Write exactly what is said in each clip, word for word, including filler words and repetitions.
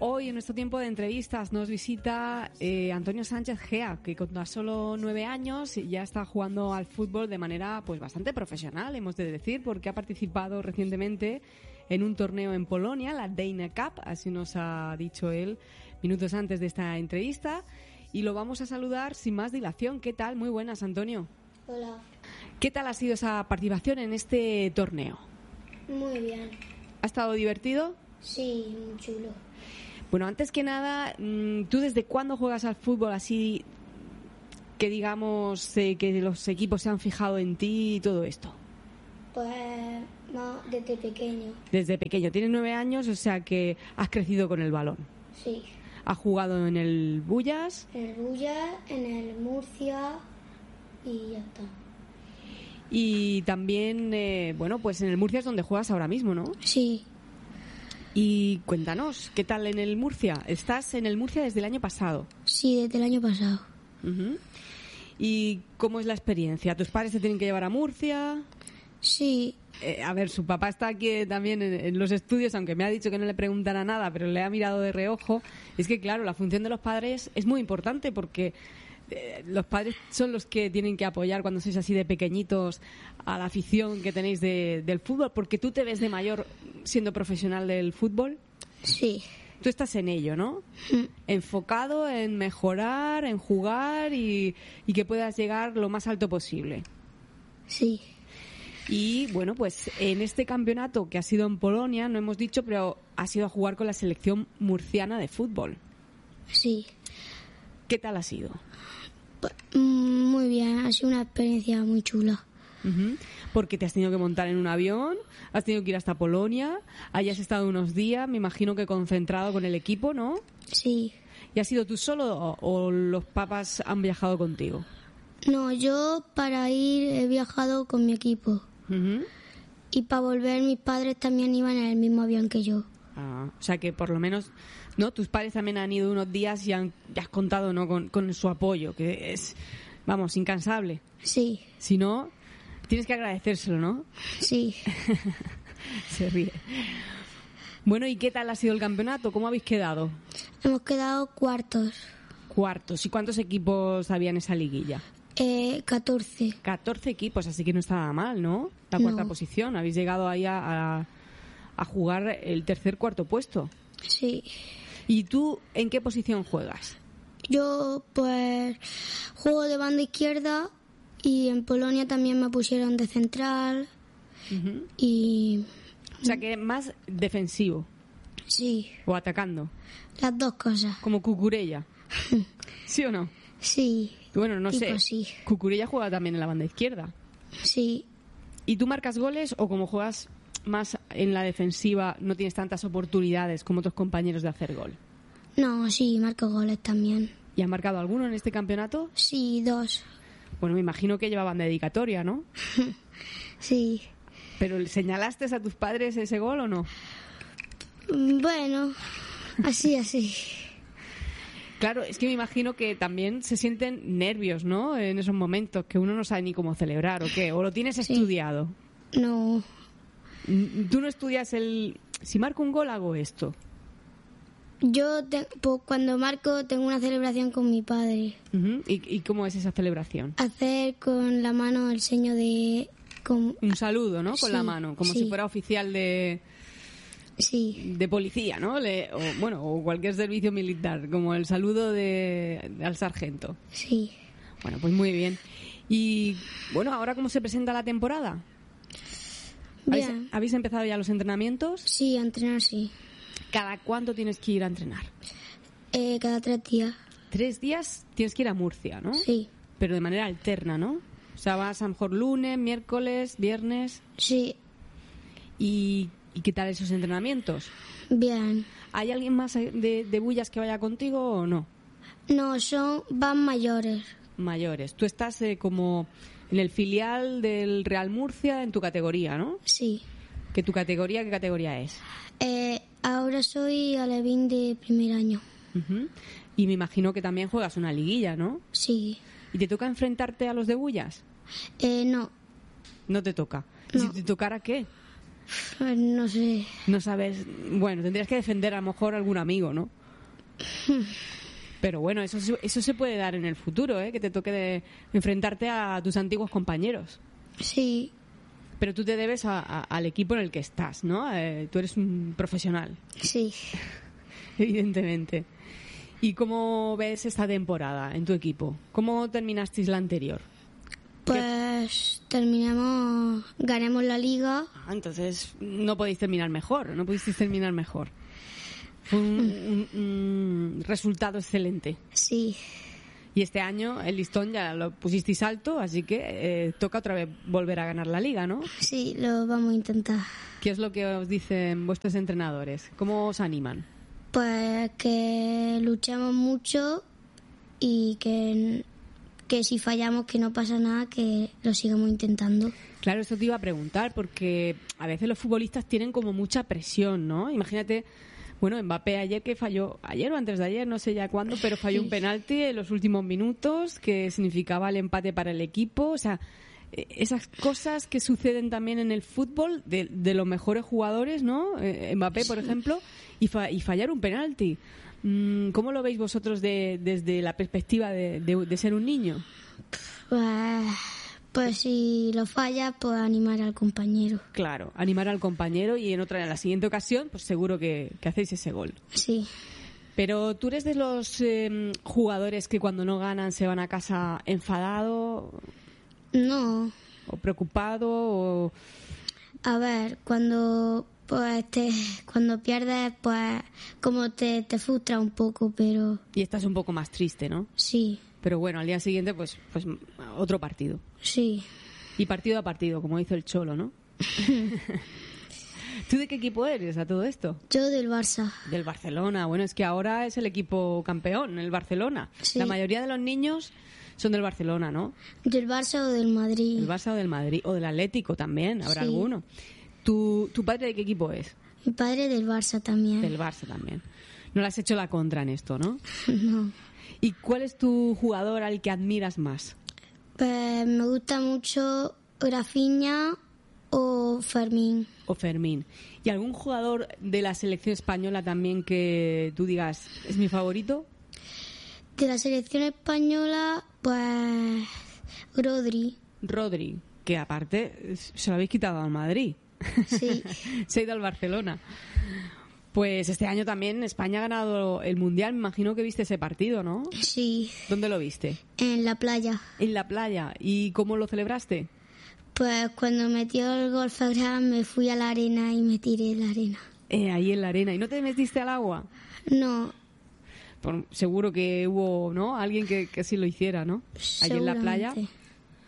Hoy, en nuestro tiempo de entrevistas, nos visita eh, Antonio Sánchez Gea, que con tan solo nueve años ya está jugando al fútbol de manera pues bastante profesional, hemos de decir, porque ha participado recientemente en un torneo en Polonia, la Dana Cup, así nos ha dicho él minutos antes de esta entrevista, y lo vamos a saludar sin más dilación. ¿Qué tal? Muy buenas, Antonio. Hola. ¿ ¿Qué tal ha sido esa participación en este torneo? Muy bien. ¿Ha estado divertido? Sí, muy chulo. Bueno, antes que nada, ¿tú desde cuándo juegas al fútbol así que digamos eh, que los equipos se han fijado en ti y todo esto? Pues no, desde pequeño. Desde pequeño. Tienes nueve años, o sea que has crecido con el balón. Sí. ¿Has jugado en el Bullas? En el Bullas, en el Murcia y ya está. Y también, eh, bueno, pues en el Murcia es donde juegas ahora mismo, ¿no? Sí. Y cuéntanos, ¿qué tal en el Murcia? Estás en el Murcia desde el año pasado. Sí, desde el año pasado. Uh-huh. ¿Y cómo es la experiencia? ¿Tus padres te tienen que llevar a Murcia? Sí. Eh, a ver, su papá está aquí también en, en los estudios, aunque me ha dicho que no le preguntara nada, pero le ha mirado de reojo. Es que, claro, la función de los padres es muy importante porque eh, los padres son los que tienen que apoyar cuando sois así de pequeñitos a la afición que tenéis de, del fútbol, porque tú te ves de mayor siendo profesional del fútbol. Sí. Tú estás en ello, ¿no? Mm. Enfocado en mejorar, en jugar y, y que puedas llegar lo más alto posible. Sí. Y bueno, pues en este campeonato que ha sido en Polonia, no hemos dicho, pero ha sido a jugar con la selección murciana de fútbol. Sí. ¿Qué tal ha sido? Pues, muy bien, ha sido una experiencia muy chula. Uh-huh. Porque te has tenido que montar en un avión, has tenido que ir hasta Polonia, hayas estado unos días, me imagino que concentrado con el equipo, ¿no? Sí. ¿Y has sido tú solo o, o los papás han viajado contigo? No, yo para ir he viajado con mi equipo. Uh-huh. Y para volver mis padres también iban en el mismo avión que yo. Ah, o sea que por lo menos, ¿no? Tus padres también han ido unos días y han, ya has contado, ¿no? Con, con su apoyo, que es, vamos, incansable. Sí. Si no, tienes que agradecérselo, ¿no? Sí. Se ríe. Bueno, ¿y qué tal ha sido el campeonato? ¿Cómo habéis quedado? Hemos quedado cuartos. Cuartos. ¿Y cuántos equipos había en esa liguilla? Eh, catorce. catorce equipos, así que no estaba mal, ¿no? La cuarta No. posición. Habéis llegado ahí a, a, a jugar el tercer, cuarto puesto. Sí. ¿Y tú en qué posición juegas? Yo, pues, juego de banda izquierda y en Polonia también me pusieron de central. Uh-huh. Y... O sea, que más defensivo. Sí. O atacando. Las dos cosas. Como Cucurella. ¿Sí o no? Sí. Bueno, no tipo sé. Sí. Cucurella juega también en la banda izquierda. Sí. ¿Y tú marcas goles o como juegas más en la defensiva no tienes tantas oportunidades como otros compañeros de hacer gol? No, sí, marco goles también. ¿Y has marcado alguno en este campeonato? Sí, dos. Bueno, me imagino que llevaban dedicatoria, ¿no? Sí. ¿Pero señalaste a tus padres ese gol o no? Bueno, así, así. Claro, es que me imagino que también se sienten nervios, ¿no? En esos momentos, que uno no sabe ni cómo celebrar o qué. ¿O lo tienes Sí. estudiado? No. ¿Tú no estudias el... Si marco un gol, hago esto? Yo te- pues, cuando marco tengo una celebración con mi padre. Uh-huh. ¿Y, ¿Y cómo es esa celebración? Hacer con la mano el seño de... Con, Un saludo, ¿no? Con Sí, la mano, como sí. si fuera oficial de... sí, de policía, ¿no? Le- o, bueno, o cualquier servicio militar, como el saludo de, al sargento. sí. Bueno, pues muy bien. Y bueno, ¿ahora cómo se presenta la temporada? ¿Habéis, Bien. ¿Habéis empezado ya los entrenamientos? Sí, a entrenar sí. ¿Cada cuánto tienes que ir a entrenar? Eh, cada tres días. Tres días tienes que ir a Murcia, ¿no? Sí, Pero de manera alterna, ¿no? O sea, vas a lo mejor lunes, miércoles, viernes. sí, ¿Y, y qué tal esos entrenamientos? bien. ¿Hay alguien más de, de Bullas que vaya contigo o no? No, son, van mayores. Mayores. Tú estás eh, como en el filial del Real Murcia en tu categoría, ¿no? Sí. ¿Que tu categoría qué categoría es? Eh, ahora soy alevín de primer año. Uh-huh. Y me imagino que también juegas una liguilla, ¿no? Sí. ¿Y te toca enfrentarte a los de Bullas? Eh, no, No te toca. ¿Y No. si te tocara qué? Pues no sé. No sabes... Bueno, tendrías que defender a lo mejor a algún amigo, ¿no? Pero bueno, eso, eso se puede dar en el futuro, ¿eh? Que te toque de enfrentarte a tus antiguos compañeros. Sí. Pero tú te debes a, a, al equipo en el que estás, ¿no? Eh, tú eres un profesional. Sí. Evidentemente. ¿Y cómo ves esta temporada en tu equipo? ¿Cómo terminasteis la anterior? Pues terminamos, ganamos la liga. Ah, entonces no podéis terminar mejor, no pudisteis terminar mejor. Fue un, un, un resultado excelente. Sí. Y este año el listón ya lo pusisteis alto, así que eh, toca otra vez volver a ganar la liga, ¿no? Sí, lo vamos a intentar. ¿Qué es lo que os dicen vuestros entrenadores? ¿Cómo os animan? Pues que luchamos mucho y que, que si fallamos que no pasa nada, que lo sigamos intentando. Claro, esto te iba a preguntar, porque a veces los futbolistas tienen como mucha presión, ¿no? Imagínate, bueno, Mbappé ayer que falló, ayer o antes de ayer, no sé ya cuándo, pero falló un penalti en los últimos minutos que significaba el empate para el equipo. O sea, esas cosas que suceden también en el fútbol de, de los mejores jugadores, ¿no? Eh, Mbappé, por ejemplo, y, fa- y fallar un penalti. ¿Cómo lo veis vosotros de, desde la perspectiva de, de, de ser un niño? Pues, pues si lo falla, pues animar al compañero. Claro, animar al compañero y en otra, en la siguiente ocasión, pues seguro que, que hacéis ese gol. Sí. Pero tú eres de los eh, jugadores que cuando no ganan se van a casa enfadado No. o preocupado o... A ver, cuando pues te, cuando pierdes, pues como te, te frustra un poco, pero Y estás un poco más triste, ¿no? sí, Pero bueno, al día siguiente, pues, pues otro partido. sí. Y partido a partido, como dice el Cholo, ¿no? ¿Tú de qué equipo eres a todo esto? Yo del Barça. Del Barcelona. Bueno, es que ahora es el equipo campeón, el Barcelona. Sí. La mayoría de los niños son del Barcelona, ¿no? Del Barça o del Madrid. Del Barça o del Madrid, o del Atlético también, habrá Sí. alguno. ¿Tu, ¿Tu padre de qué equipo es? Mi padre del Barça también. Del Barça también. No le has hecho la contra en esto, ¿no? No. ¿Y cuál es tu jugador al que admiras más? Pues me gusta mucho Rafinha o Fermín. O Fermín. ¿Y algún jugador de la selección española también que tú digas es mi favorito? De la selección española, pues Rodri. Rodri, que aparte se lo habéis quitado al Madrid. Sí. Se ha ido al Barcelona. Pues este año también España ha ganado el Mundial. Me imagino que viste ese partido, ¿no? Sí, ¿Dónde lo viste? en la playa. En la playa. ¿Y cómo lo celebraste? Pues cuando metió el gol Ferran me fui a la arena y me tiré en la arena. Eh, ahí en la arena. ¿Y no te metiste al agua? No, Por- seguro que hubo, ¿no? Alguien que, que sí lo hiciera, ¿no? Allí en la playa. seguramente.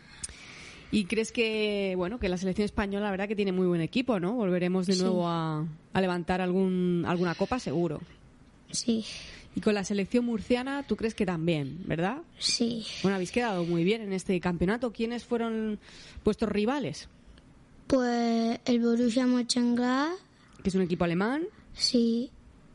¿Y crees que, bueno, que la selección española, la verdad que tiene muy buen equipo, ¿no? Volveremos de Sí. nuevo a, a levantar algún, alguna copa, seguro. Sí, Y con la selección murciana, ¿tú crees que también, verdad? sí. Bueno, habéis quedado muy bien en este campeonato. ¿Quiénes fueron vuestros rivales? Pues el Borussia Mönchengladbach, Que es un equipo alemán. sí.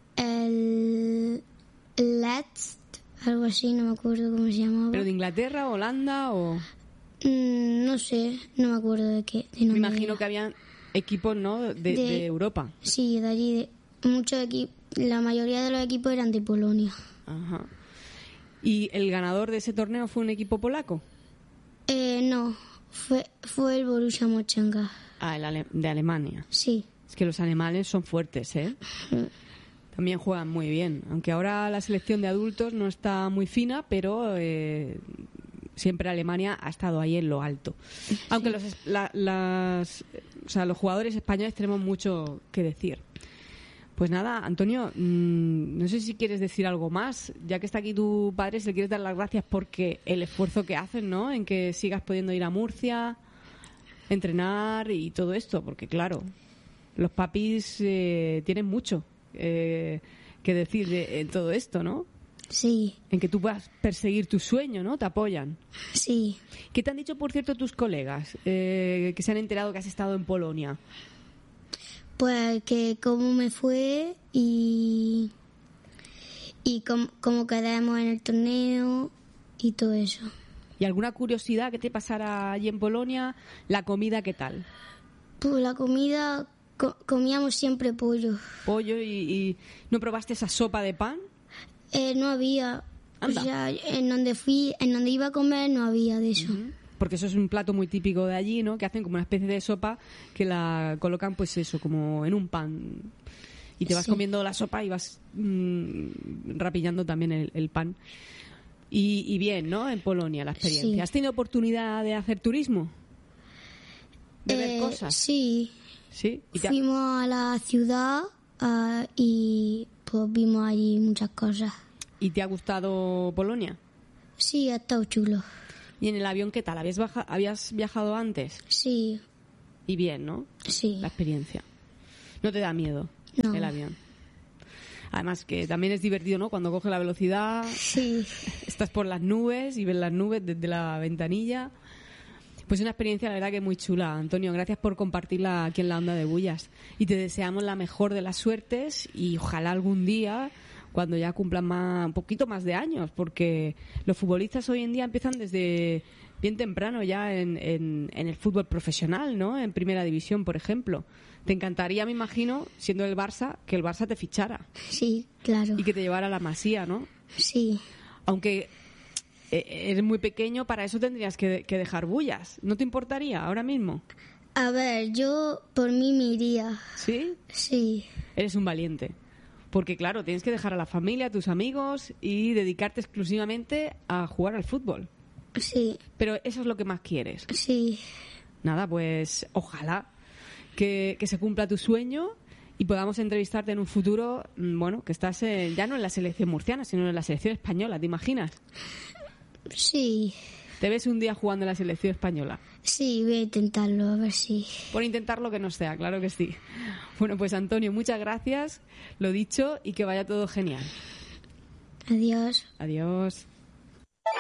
El Let's, algo así, no me acuerdo cómo se llamaba. ¿Pero de Inglaterra, Holanda o...? Mm, no sé, no me acuerdo de qué. de Me nombre imagino era. que habían equipos, ¿no? De, De- de Europa. Sí, de allí. De, muchos equipos, la mayoría de los equipos eran de Polonia. Ajá. ¿Y el ganador de ese torneo fue un equipo polaco? Eh, no, fue, fue el Borussia Mönchengladbach. Ah, el ale- de Alemania. Sí, Es que los alemanes son fuertes, ¿eh? También juegan muy bien. Aunque ahora la selección de adultos no está muy fina, pero eh, siempre Alemania ha estado ahí en lo alto. Aunque los, es- la- las, o sea, los jugadores españoles tenemos mucho que decir. Pues nada, Antonio, mmm, no sé si quieres decir algo más. Ya que está aquí tu padre, si le quieres dar las gracias porque el esfuerzo que hacen, ¿no? En que sigas pudiendo ir a Murcia, entrenar y todo esto. Porque claro, los papis eh, tienen mucho eh, que decir de, en todo esto, ¿no? sí, En que tú puedas perseguir tu sueño, ¿no? Te apoyan. sí. ¿Qué te han dicho, por cierto, tus colegas eh, que se han enterado que has estado en Polonia? Pues que cómo me fue y, y cómo, cómo quedamos en el torneo y todo eso. ¿Y alguna curiosidad que te pasara allí en Polonia? ¿La comida qué tal? Pues la comida co- comíamos siempre pollo. Pollo y, y... ¿No probaste esa sopa de pan? Eh, no había, Anda. o sea, en donde fui, en donde iba a comer no había de eso. Uh-huh. Porque eso es un plato muy típico de allí, ¿no? Que hacen como una especie de sopa que la colocan, pues eso, como en un pan. Y te vas Sí. comiendo la sopa y vas mmm, rapillando también el, el pan. Y, y bien, ¿no? En Polonia la experiencia. Sí. ¿Has tenido oportunidad de hacer turismo? ¿De ver Eh, cosas? Sí, ¿Sí? ¿Y te ha- fuimos a la ciudad ah, y pues vimos allí muchas cosas. ¿Y te ha gustado Polonia? Sí, ha estado chulo. ¿Y en el avión qué tal? ¿Habías, baja- habías viajado antes? Sí, Y bien, ¿no? sí. La experiencia. ¿No te da miedo No. el avión? Además que también es divertido, ¿no? Cuando coge la velocidad, Sí, estás por las nubes y ves las nubes desde la ventanilla. Pues una experiencia, la verdad, que muy chula. Antonio, gracias por compartirla aquí en la Onda de Bullas. Y te deseamos la mejor de las suertes y ojalá algún día, cuando ya cumplan más, un poquito más de años, porque los futbolistas hoy en día empiezan desde bien temprano ya en, en, en el fútbol profesional, ¿no? En Primera División, por ejemplo. Te encantaría, me imagino, siendo el Barça, que el Barça te fichara sí, claro. y que te llevara a la Masía, ¿no? Sí, Aunque eh, eres muy pequeño, para eso tendrías que, que dejar Bullas. ¿No te importaría ahora mismo? a ver, yo por mí me iría. ¿Sí? Sí, Eres un valiente. Porque, claro, tienes que dejar a la familia, a tus amigos y dedicarte exclusivamente a jugar al fútbol. sí, Pero eso es lo que más quieres. sí, Nada, pues ojalá que, que se cumpla tu sueño y podamos entrevistarte en un futuro, mm, bueno, que estás eh, ya no en la selección murciana, sino en la selección española, ¿te imaginas? sí, ¿Te ves un día jugando en la selección española? sí, voy a intentarlo, a ver si... Por intentar lo que no sea, claro que sí. Bueno, pues Antonio, muchas gracias, lo dicho, y que vaya todo genial. Adiós. Adiós.